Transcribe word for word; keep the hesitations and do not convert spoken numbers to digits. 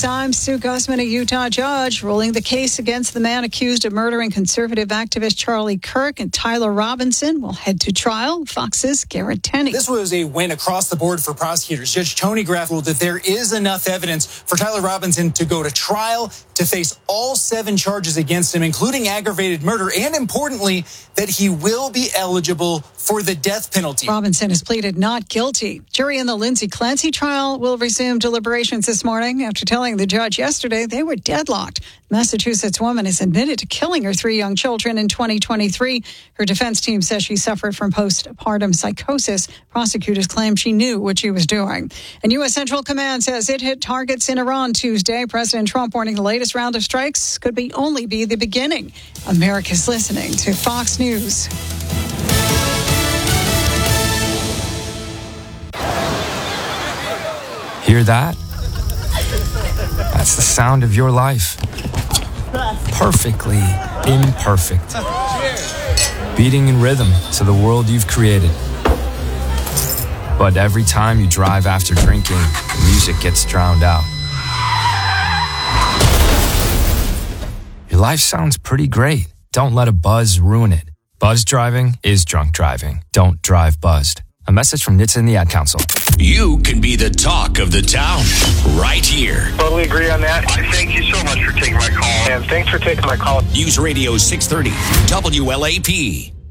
news. I'm Sue Gussman, a Utah judge ruling the case against the man accused of murdering conservative activist Charlie Kirk, and Tyler Robinson will head to trial. Fox's Garrett Tenney. This was a win across the board for prosecutors. Judge Tony Graff ruled that there is enough evidence for Tyler Robinson to go to trial, to face all seven charges against him, including aggravated murder, and importantly, that he will be eligible for the death penalty. Robinson has pleaded not guilty. Jury in the Lindsay Clancy trial will resume deliberations this morning after telling the judge yesterday they were deadlocked. Massachusetts woman is admitted to killing her three young children in twenty twenty-three. Her defense team says she suffered from postpartum psychosis. Prosecutors claim she knew what she was doing. And U S Central Command says it hit targets in Iran Tuesday. President Trump warning the latest round of strikes could be only be the beginning. America's listening to Fox News. Hear that? That's the sound of your life. Perfectly imperfect. Beating in rhythm to the world you've created. But every time you drive after drinking, the music gets drowned out. Your life sounds pretty great. Don't let a buzz ruin it. Buzz driving is drunk driving. Don't drive buzzed. A message from N H T S A and the Ad Council. You can be the talk of the town right here. Totally agree on that. I thank you so much for taking my call. And thanks for taking my call. News Radio six thirty, W L A P.